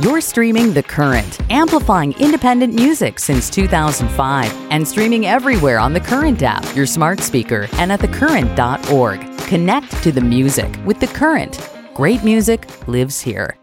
You're streaming The Current, amplifying independent music since 2005 and streaming everywhere on The Current app, your smart speaker, and at thecurrent.org. Connect to the music with The Current. Great music lives here.